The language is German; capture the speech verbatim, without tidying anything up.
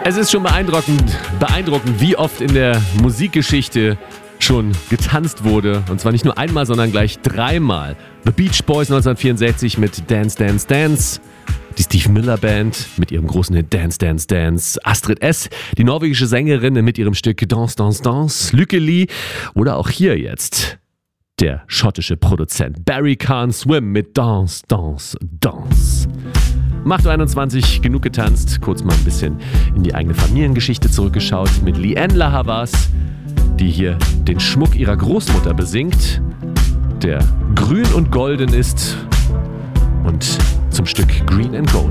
Es ist schon beeindruckend, beeindruckend, wie oft in der Musikgeschichte schon getanzt wurde. Und zwar nicht nur einmal, sondern gleich dreimal. The Beach Boys neunzehnhundertvierundsechzig mit Dance, Dance, Dance. Die Steve Miller Band mit ihrem großen Hit Dance, Dance, Dance. Astrid S., die norwegische Sängerin mit ihrem Stück Danse, Danse, Danse. Lykkelie. Oder auch hier jetzt der schottische Produzent Barry Can't Swim mit Danse, Danse, Danse. Macht einundzwanzig, genug getanzt, kurz mal ein bisschen in die eigene Familiengeschichte zurückgeschaut mit Lianne La Havas, die hier den Schmuck ihrer Großmutter besingt, der grün und golden ist und zum Stück Green and Gold.